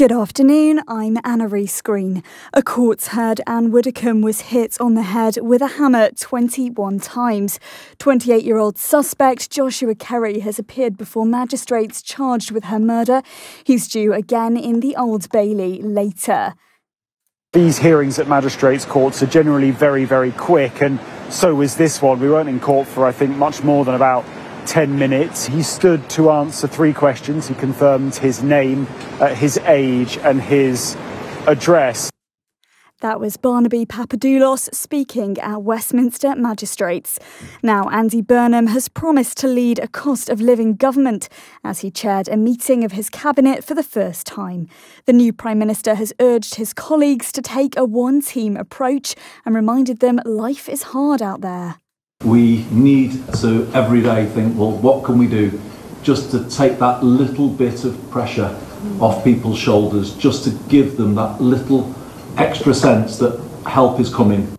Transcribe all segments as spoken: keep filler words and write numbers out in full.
Good afternoon, I'm Anna Rees-Green. A court's heard Anne Widdecombe was hit on the head with a hammer twenty-one times. twenty-eight-year-old suspect Joshua Kerry has appeared before magistrates charged with her murder. He's due again in the Old Bailey later. These hearings at magistrates' courts are generally very, very quick, and so is this one. We weren't in court for, I think, much more than about ten minutes. He stood to answer three questions. He confirmed his name, uh, his age and his address. That was Barnaby Papadoulos speaking at Westminster Magistrates. Now, Andy Burnham has promised to lead a cost of living government as he chaired a meeting of his cabinet for the first time. The new Prime Minister has urged his colleagues to take a one-team approach and reminded them life is hard out there. We need to every day think, well, what can we do just to take that little bit of pressure off people's shoulders, just to give them that little extra sense that help is coming.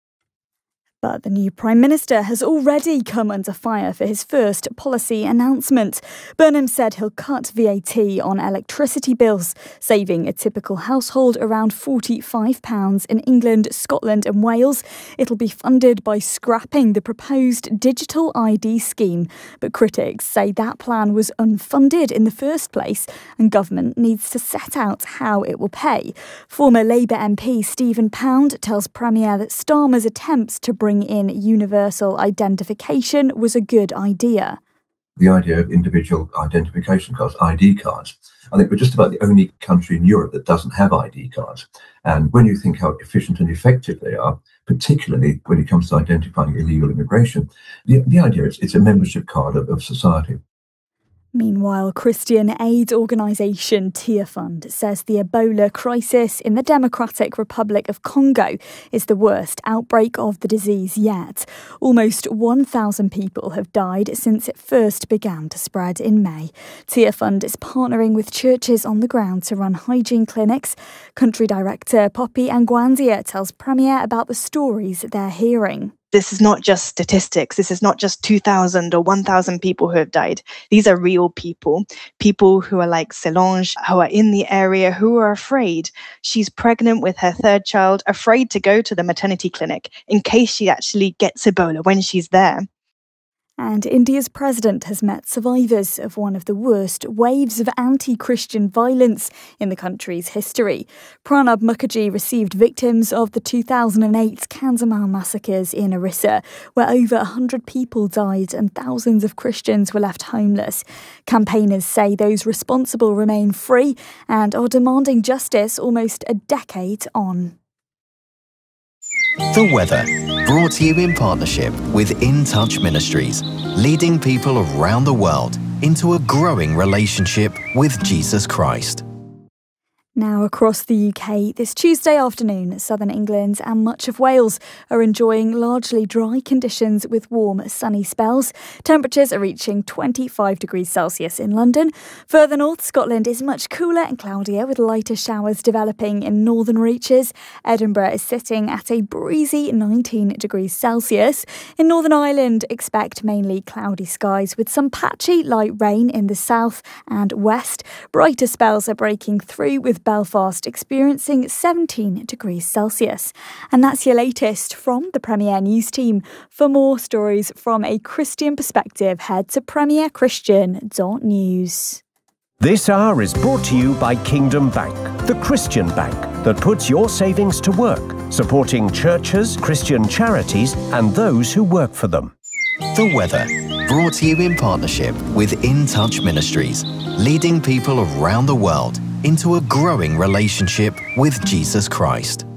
But the new Prime Minister has already come under fire for his first policy announcement. Burnham said he'll cut V A T on electricity bills, saving a typical household around forty-five pounds in England, Scotland and Wales. It'll be funded by scrapping the proposed digital I D scheme. But critics say that plan was unfunded in the first place and government needs to set out how it will pay. Former Labour M P Stephen Pound tells Premier that Starmer's attempts to bring in universal identification was a good idea. The idea of individual identification cards, I D cards. I think we're just about the only country in Europe that doesn't have I D cards. And when you think how efficient and effective they are, particularly when it comes to identifying illegal immigration, the, the idea is it's a membership card of, of society. Meanwhile, Christian aid organisation Tearfund says the Ebola crisis in the Democratic Republic of Congo is the worst outbreak of the disease yet. Almost one thousand people have died since it first began to spread in May. Tearfund is partnering with churches on the ground to run hygiene clinics. Country Director Poppy Angwandia tells Premier about the stories they're hearing. This is not just statistics. This is not just two thousand or one thousand people who have died. These are real people, people who are like Solange, who are in the area, who are afraid. She's pregnant with her third child, afraid to go to the maternity clinic in case she actually gets Ebola when she's there. And India's president has met survivors of one of the worst waves of anti-Christian violence in the country's history. Pranab Mukherjee received victims of the two thousand eight Kandhamal massacres in Orissa, where over one hundred people died and thousands of Christians were left homeless. Campaigners say those responsible remain free and are demanding justice almost a decade on. The weather, brought to you in partnership with In Touch Ministries, leading people around the world into a growing relationship with Jesus Christ. Now across the U K, this Tuesday afternoon, southern England and much of Wales are enjoying largely dry conditions with warm, sunny spells. Temperatures are reaching twenty-five degrees Celsius in London. Further north, Scotland is much cooler and cloudier with lighter showers developing in northern reaches. Edinburgh is sitting at a breezy nineteen degrees Celsius. In Northern Ireland, expect mainly cloudy skies with some patchy light rain in the south and west. Brighter spells are breaking through with Belfast experiencing seventeen degrees Celsius. And that's your latest from the Premier News team. For more stories from a Christian perspective, head to premier christian dot news. This hour is brought to you by Kingdom Bank, the Christian bank that puts your savings to work, supporting churches, Christian charities and those who work for them. The weather, brought to you in partnership with In Touch Ministries, leading people around the world into a growing relationship with Jesus Christ.